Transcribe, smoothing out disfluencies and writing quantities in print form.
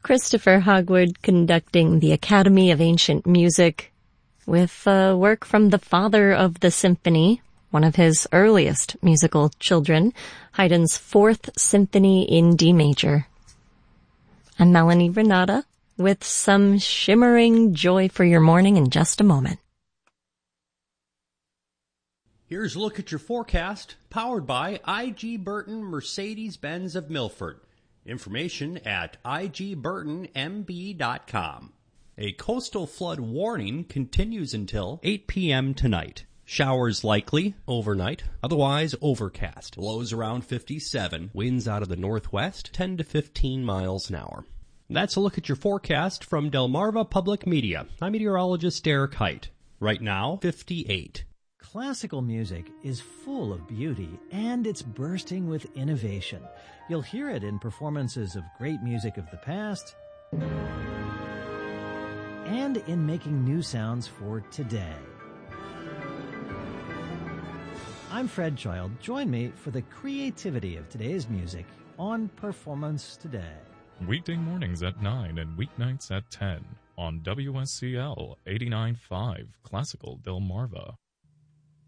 Christopher Hogwood conducting the Academy of Ancient Music with work from the father of the symphony, one of his earliest musical children, Haydn's Fourth Symphony in D major. I'm Melanie Renata with some shimmering joy for your morning in just a moment. Here's a look at your forecast, powered by IG Burton Mercedes-Benz of Milford. Information at igburtonmb.com. A coastal flood warning continues until 8 p.m. tonight. Showers likely overnight, otherwise overcast. Lows around 57. Winds out of the northwest, 10 to 15 miles an hour. That's a look at your forecast from Delmarva Public Media. I'm meteorologist Derek Height. Right now, 58. Classical music is full of beauty, and it's bursting with innovation. You'll hear it in performances of great music of the past and in making new sounds for today. I'm Fred Child. Join me for the creativity of today's music on Performance Today. Weekday mornings at 9 and weeknights at 10 on WSCL 89.5 Classical Delmarva.